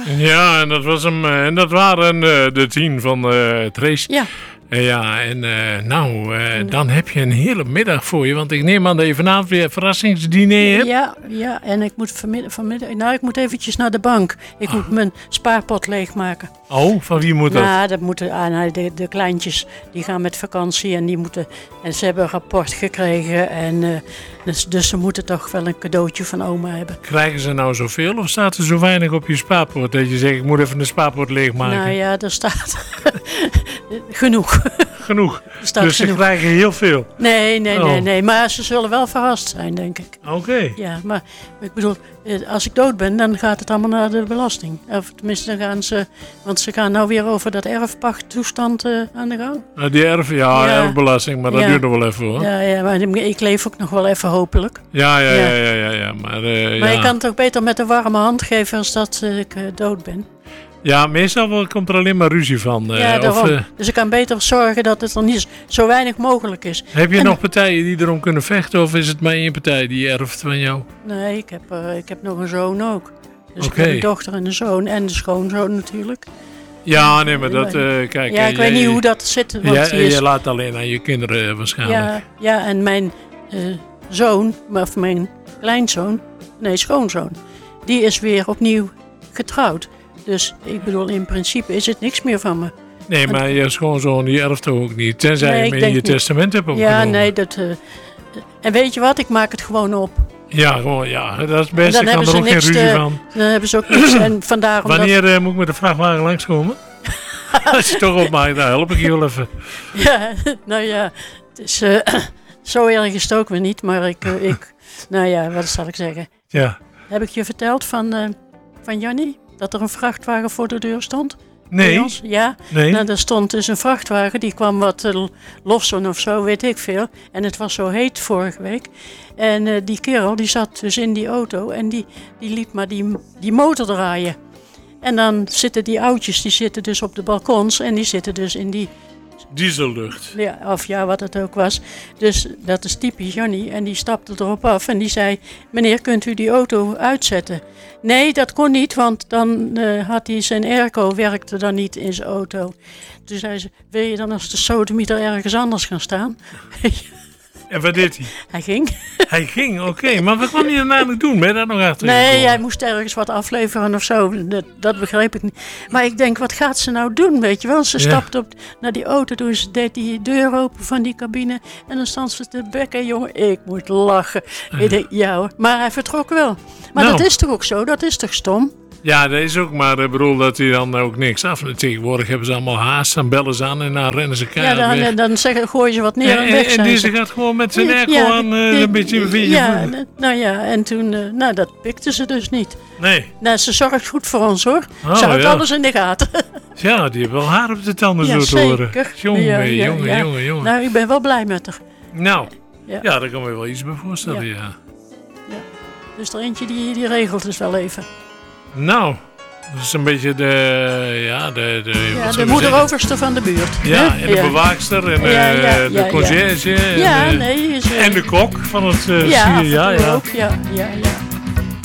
Ja, en dat was hem. En dat waren de 10 van Trace. Ja. Dan heb je een hele middag voor je. Want ik neem aan dat je vanavond weer een verrassingsdiner hebt. Ja, en ik moet vanmiddag... Nou, ik moet eventjes naar de bank. Ik moet mijn spaarpot leegmaken. Oh, van wie moet dat? Nou, dat moeten de kleintjes, die gaan met vakantie en ze hebben een rapport gekregen. En, dus ze moeten toch wel een cadeautje van oma hebben. Krijgen ze nou zoveel of staat er zo weinig op je spaarpot dat je zegt ik moet even de spaarpot leegmaken? Nou ja, er staat genoeg. Genoeg. Dus genoeg. ze krijgen heel veel? Nee, maar ze zullen wel verrast zijn, denk ik. Oké. Ja, maar ik bedoel, als ik dood ben, dan gaat het allemaal naar de belasting. Of tenminste, dan gaan ze, want ze gaan nou weer over dat erfpachttoestand aan de gang. Die erfbelasting, maar dat duurt nog wel even hoor. Ja, maar ik leef ook nog wel even hopelijk. Ja. Maar je kan het ook beter met een warme hand geven als dat ik dood ben. Ja, meestal komt er alleen maar ruzie van. Dus ik kan beter zorgen dat het er niet zo weinig mogelijk is. Heb je nog partijen die erom kunnen vechten of is het maar één partij die erft van jou? Nee, ik heb nog een zoon ook. Dus ik heb een dochter en een zoon en de schoonzoon natuurlijk. Ja, nee, maar dat... kijk, ik weet niet hoe dat zit. Je laat alleen aan je kinderen waarschijnlijk. Ja, en mijn zoon, of mijn schoonzoon, die is weer opnieuw getrouwd. Dus ik bedoel, in principe is het niks meer van me. Nee, maar je schoonzoon die erft toch ook niet? Tenzij je hem in je testament hebt opgenomen. Ja, nee, en weet je wat? Ik maak het gewoon op. Ja, gewoon, dat is het beste. Ik kan er ook geen ruzie van. Dan hebben ze ook niks. En vandaar wanneer moet ik met de vrachtwagen langskomen? Als je toch opmaakt, dan help ik je wel even. Ja, nou ja, het is zo erg is het ook weer niet. Maar nou ja, wat zal ik zeggen? Ja. Heb ik je verteld van Jannie? Dat er een vrachtwagen voor de deur stond? Nee. Ja. Nee. Nou, er stond dus een vrachtwagen, die kwam wat lossen of zo, weet ik veel. En het was zo heet vorige week. En die kerel, die zat dus in die auto en die liet maar die motor draaien. En dan zitten die oudjes, die zitten dus op de balkons en die zitten dus in die... diesellucht. Ja, of wat het ook was. Dus dat is typisch Johnny. En die stapte erop af en die zei... Meneer, kunt u die auto uitzetten? Nee, dat kon niet, want dan had hij zijn airco, werkte dan niet in zijn auto. Toen zei ze, wil je dan als de sodemieter ergens anders gaan staan? En wat deed hij? Hij ging. Hij ging, oké. Maar wat kwam hij dan eigenlijk doen? Ben je daar nog achter? Nee, hij moest ergens wat afleveren of zo. Dat begreep ik niet. Maar ik denk, wat gaat ze nou doen, weet je wel? Ze stapte naar die auto, toen ze deed die deur open van die cabine. En dan stond ze te bekken, jongen. Ik moet lachen. Ik denk, ja hoor. Maar hij vertrok wel. Maar dat is toch ook zo? Dat is toch stom? Ja, dat is ook, maar ik bedoel dat hij dan ook niks af. Tegenwoordig hebben ze allemaal haast, dan bellen ze aan en dan rennen ze keihard weg. Dan gooien ze wat neer en weg en deze gaat gewoon met zijn airco aan een beetje... En toen, dat pikte ze dus niet. Nee. Nou, ze zorgt goed voor ons hoor. Ze houdt alles in de gaten. Ja, die heeft wel haar op de tanden zo te horen. Jongen. Nou, ik ben wel blij met haar. Nou, daar kan me wel iets bij voorstellen, ja. Dus er eentje die regelt dus wel even. Nou, dat is een beetje de moederoverste van de buurt. Ja, en de bewaakster en de conciërge. En de kok van het ook, ja.